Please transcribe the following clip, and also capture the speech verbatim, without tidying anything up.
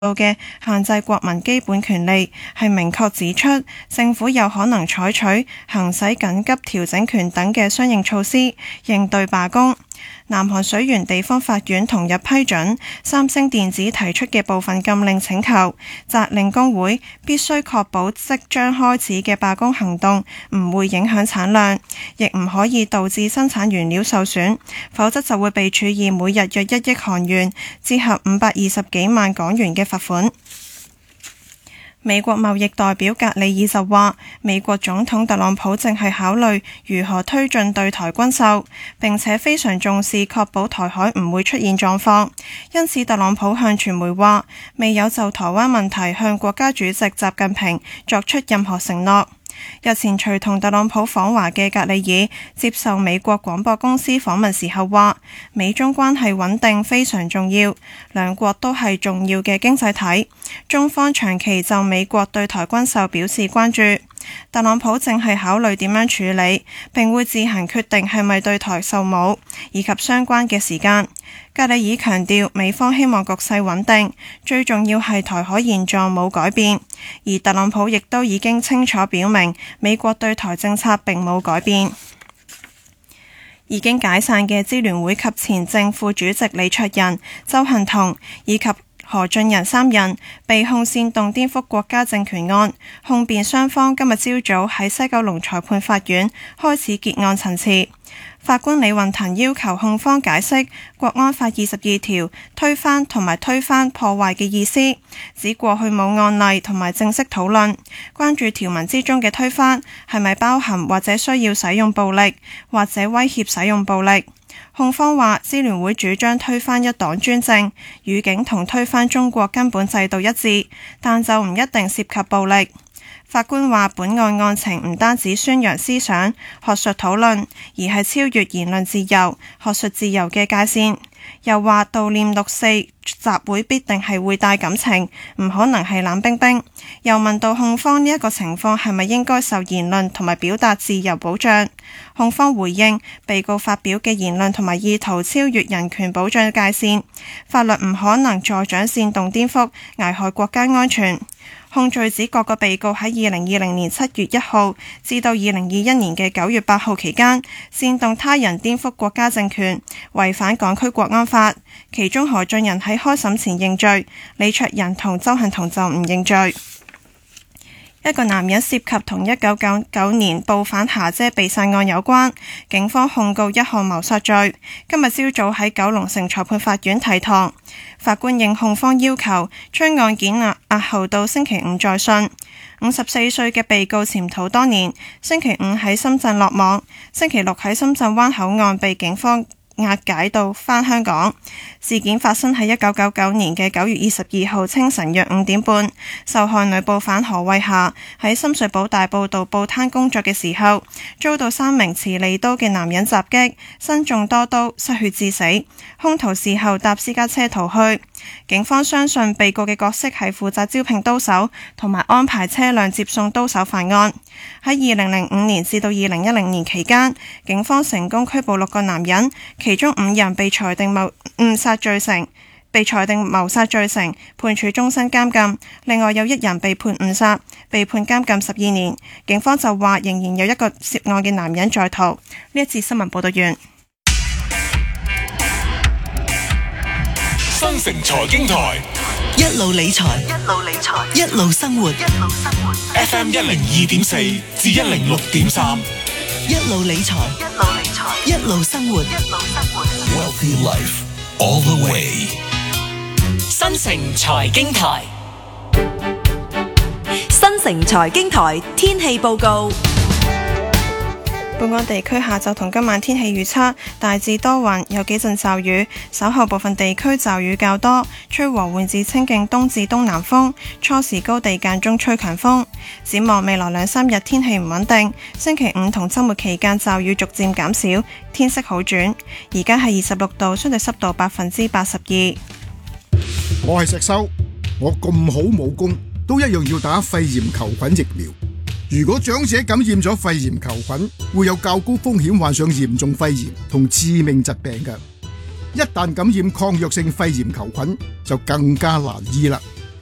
嘅限制國民基本權利，係明確指出政府有可能採取行使緊急調整權等嘅相應措施應對罷工。南韓水原地方法院同日批准三星電子提出嘅部分禁令請求，責令工會必須確保即將開始嘅罷工行動唔會影響產量，亦唔可以導致生產原料受損，否則就會被處以每日約一億韓元，折合五百二十幾萬港元嘅罰款。美國貿易代表格里爾就話，美國總統特朗普正係考慮如何推進對台軍售，並且非常重視確保台海唔會出現狀況。因此，特朗普向傳媒話，未有就台灣問題向國家主席習近平作出任何承諾。日前隨同特朗普訪華嘅格里爾接受美國廣播公司訪問時候話，美中關係穩定非常重要，兩國都係重要嘅經濟體，中方長期就美國對台軍售表示關注。特朗普正係考慮點樣處理，並會自行決定係咪對台售武，以及相關嘅時間。格里爾強調，美方希望局勢穩定，最重要係台海現狀冇改變，而特朗普亦都已經清楚表明，美國對台政策並冇改變。已經解散嘅支聯會及前正副主席李卓人、鄒幸彤以及何俊仁三人被控煽動顛覆國家政權案，控辯雙方今日朝早喺西九龍裁判法院開始結案陳詞。法官李運騰要求控方解釋國安法二十二條推翻同埋推翻破壞嘅意思，指過去冇案例同埋正式討論，關注條文之中嘅推翻係咪包含或者需要使用暴力或者威脅使用暴力。控方話，支聯會主張推翻一黨專政，語境同推翻中國根本制度一致，但就唔一定涉及暴力。法官話，本案案情唔單止宣揚思想、學術討論，而係超越言論自由、學術自由嘅界線。又話悼念六四集會必定係會帶感情，唔可能係冷冰冰。又問到控方呢一個情況係咪應該受言論同埋表達自由保障？控方回應，被告發表嘅言論同埋意圖超越人權保障界線，法律唔可能助長煽動顛覆，危害國家安全。控罪指各個被告喺二零二零年七月一號至到二零二一年嘅九月八號期間，煽動他人顛覆國家政權，違反港區國安法。其中何俊仁喺開審前認罪，李卓人同鄒幸彤就唔認罪。一個男人涉及同一九九九年報販霞姐被殺案有關，警方控告一項謀殺罪。今日朝早喺九龍城裁判法院提堂，法官應控方要求，將案件押押後到星期五再訊。五十四歲嘅被告潛逃多年，星期五喺深圳落網，星期六喺深圳灣口岸被警方押解到返香港。事件發生喺一九九九年嘅九月二十二號清晨約五點半，受害女報販何慧霞喺深水埗大埔道報攤工作嘅時候，遭到三名持利刀嘅男人襲擊，身中多刀，失血致死。兇徒事後搭私家車逃去。警方相信被告嘅角色係負責招聘刀手同埋安排車輛接送刀手犯案。喺二零零五年至到二零一零年期間，警方成功拘捕六個男人，其中五人被裁定謀誤殺罪成，被裁定謀殺罪成，判處終身監禁。另外有一人被判誤殺，被判監禁十二年。警方就話仍然有一個涉案嘅男人在逃。呢一節新聞報道完。 新城財經台一路理財，一路理財，一路生活，一路生活。 F M 一零二點四至一零六點三， 一路理財，一路理財，一路生活，一路生活。 Wealthy Life all the way。 新城財經台， 新城財經台天氣報告。 本港地區下晝同今晚天氣預測，大致多雲，有幾陣驟雨，稍後部分地區驟雨較多，吹和緩至清勁東至東南風，初時高地間中吹強風。展望未來兩三日天氣唔穩定，星期五同週末期間驟雨逐漸減少，天色好轉。而家係二十六度，相對濕度百分之八十二。 我係石修，我咁好武功，都一樣要打肺炎球菌疫苗。如果長者感染咗肺炎球菌，會有較高風險患上嚴重肺炎同致命疾病嘅。一旦感染抗藥性肺炎球菌，就更加難醫啦。